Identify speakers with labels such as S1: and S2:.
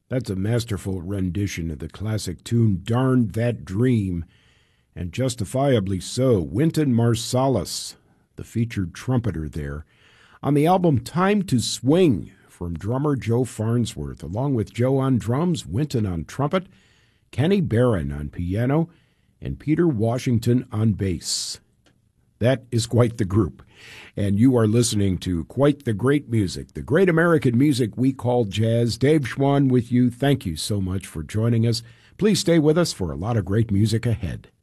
S1: That's a masterful rendition of the classic tune Darn That Dream, and justifiably so. Wynton Marsalis, the featured trumpeter there, on the album Time to Swing from drummer Joe Farnsworth, along with Joe on drums, Wynton on trumpet, Kenny Barron on piano, and Peter Washington on bass. That is quite the group. And you are listening to quite the great music, the great American music we call jazz. Dave Schwann with you. Thank you so much for joining us. Please stay with us for a lot of great music ahead.